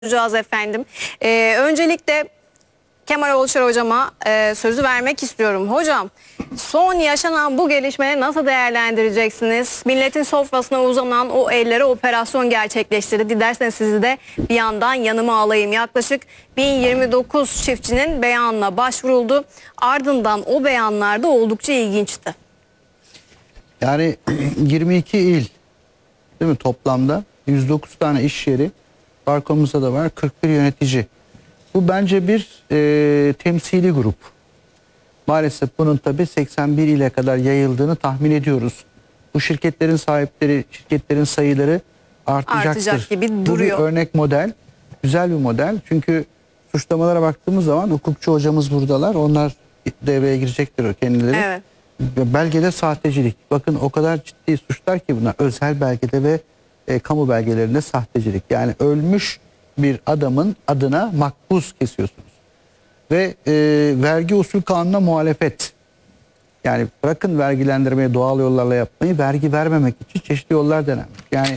Olacağız efendim. Öncelikle Kemal Oluşar hocama sözü vermek istiyorum. Hocam, son yaşanan bu gelişmeyi nasıl değerlendireceksiniz? Milletin sofrasına uzanan o ellere operasyon gerçekleştirdi. Dilerseniz sizi de bir yandan yanıma alayım. Yaklaşık 1029 çiftçinin beyanına başvuruldu. Ardından o beyanlar da oldukça ilginçti. Yani 22 il, değil mi, toplamda 109 tane iş yeri, arkamızda da var 41 yönetici. Bu bence bir temsili grup. Maalesef bunun tabi 81 ile kadar yayıldığını tahmin ediyoruz. Bu şirketlerin sahipleri, şirketlerin sayıları artacaktır. Artacak gibi duruyor. Bu bir örnek model, güzel bir model. Çünkü suçlamalara baktığımız zaman hukukçu hocamız buradalar. Onlar devreye girecektir kendileri. Evet. Belgede sahtecilik. Bakın o kadar ciddi suçlar ki bunlar. Özel belgede ve kamu belgelerinde sahtecilik. Yani ölmüş bir adamın adına makbuz kesiyorsunuz. Ve vergi usul kanununa muhalefet. Yani bırakın vergilendirmeyi doğal yollarla yapmayı, vergi vermemek için çeşitli yollar denenmiş. Yani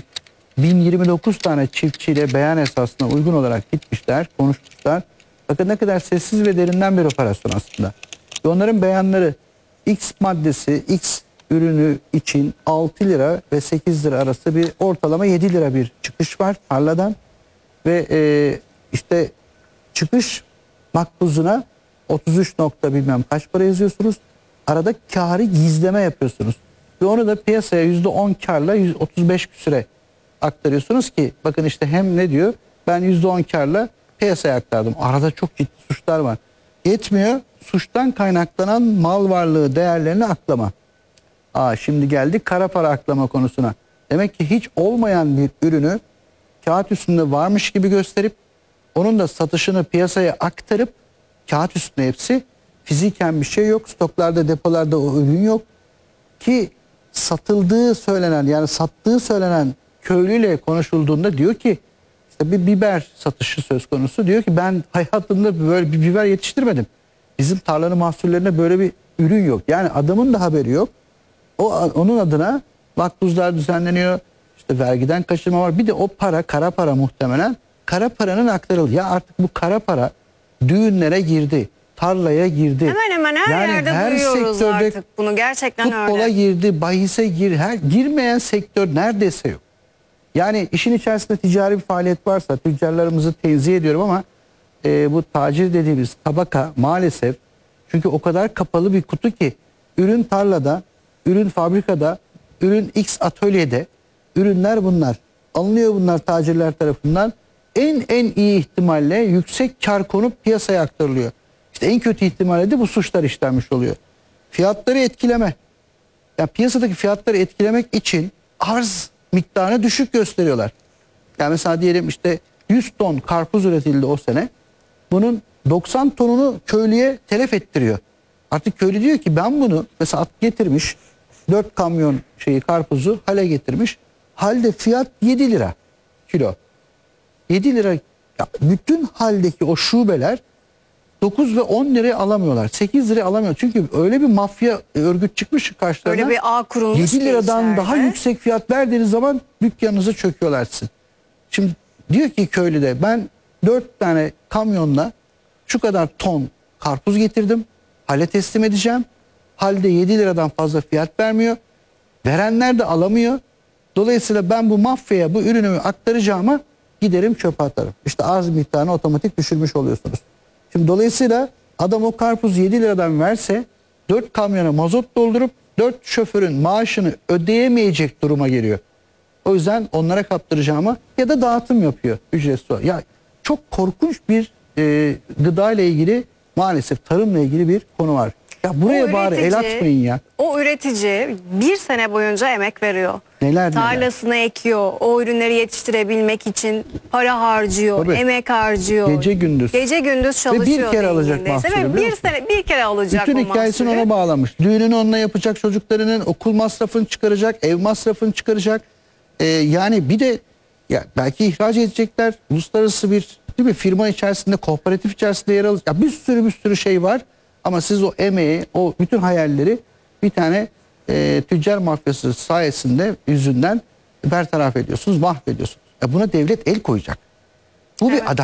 1029 tane çiftçiyle beyan esasına uygun olarak gitmişler, konuşmuşlar. Bakın ne kadar sessiz ve derinden bir operasyon aslında. Ve onların beyanları X maddesi, X ürünü için 6 lira ve 8 lira arası bir ortalama 7 lira bir çıkış var tarladan. Ve işte çıkış makbuzuna 33 nokta bilmem kaç para yazıyorsunuz. Arada karı gizleme yapıyorsunuz. Ve onu da piyasaya %10 karla 135 küsüre aktarıyorsunuz ki bakın işte hem ne diyor, ben %10 karla piyasaya aktardım. Arada çok ciddi suçlar var. Yetmiyor, suçtan kaynaklanan mal varlığı değerlerini aklama. Şimdi geldik kara para aklama konusuna. Demek ki hiç olmayan bir ürünü kağıt üstünde varmış gibi gösterip onun da satışını piyasaya aktarıp, kağıt üstünde hepsi, fiziken bir şey yok, stoklarda, depolarda o ürün yok ki satıldığı söylenen, yani sattığı söylenen köylüyle konuşulduğunda diyor ki işte bir biber satışı söz konusu, diyor ki ben hayatımda böyle bir biber yetiştirmedim. Bizim tarlanın mahsullerinde böyle bir ürün yok. Yani adamın da haberi yok. Onun adına makbuzlar düzenleniyor. İşte vergiden kaçırma var. Bir de o para, kara para muhtemelen. Kara paranın aktarıldı. Ya artık bu kara para düğünlere girdi. Tarlaya girdi. Hemen hemen her yerde duyuyoruz artık bunu. Gerçekten öyle. Futbola girdi, bahise girmeyen sektör neredeyse yok. Yani işin içerisinde ticari bir faaliyet varsa tüccarlarımızı tenzih ediyorum ama bu tacir dediğimiz tabaka maalesef, çünkü o kadar kapalı bir kutu ki ürün tarlada, ürün fabrikada, ürün X atölyede, ürünler bunlar. Alınıyor bunlar tacirler tarafından. En iyi ihtimalle yüksek kar konup piyasaya aktarılıyor. İşte en kötü ihtimalle de bu suçlar işlenmiş oluyor. Fiyatları etkileme. Yani piyasadaki fiyatları etkilemek için arz miktarını düşük gösteriyorlar. Yani mesela diyelim işte 100 ton karpuz üretildi o sene. Bunun 90 tonunu köylüye telef ettiriyor. Artık köylü diyor ki ben bunu mesela getirmiş 4 kamyon karpuzu hale getirmiş. Halde fiyat 7 lira kilo. 7 lira, ya bütün haldeki o şubeler 9 ve 10 liraya alamıyorlar. 8 liraya alamıyor. Çünkü öyle bir mafya örgüt çıkmış karşılarına. Öyle bir ağ kurulmuş. 7 liradan daha yüksek fiyat verdiğiniz zaman dükkanınızı çöküyorlar sizin. Şimdi diyor ki köylü de ben 4 tane kamyonla şu kadar ton karpuz getirdim. Hale teslim edeceğim. Halde 7 liradan fazla fiyat vermiyor. Verenler de alamıyor. Dolayısıyla ben bu mafyaya bu ürünümü aktaracağıma giderim çöpe atarım. İşte arz miktarını otomatik düşürmüş oluyorsunuz. Şimdi dolayısıyla adam o karpuzu 7 liradan verse 4 kamyona mazot doldurup 4 şoförün maaşını ödeyemeyecek duruma geliyor. O yüzden onlara kaptıracağıma ya da dağıtım yapıyor ücretsiz. Ya çok korkunç bir gıda ile ilgili, maalesef tarımla ilgili bir konu var. Ya buraya bari el atmayın ya. O üretici bir sene boyunca emek veriyor. Tarlasını ekiyor. O ürünleri yetiştirebilmek için para harcıyor, emek harcıyor. Gece gündüz. Gece gündüz çalışıyor. Ve bir kere alacak mahsulü. Bir kere alacak bütün o hikayesini mahsulü. ona bağlamış. Düğününü onunla yapacak, çocuklarının okul masrafını çıkaracak, ev masrafını çıkaracak. Yani bir de ya belki ihraç edecekler. Uluslararası bir, değil mi, firma içerisinde, kooperatif içerisinde yer alacak. Ya bir sürü şey var. Ama siz o emeği, o bütün hayalleri bir tane tüccar mafyası sayesinde, yüzünden bertaraf ediyorsunuz, mahvediyorsunuz. Buna devlet el koyacak. Bu Evet. bir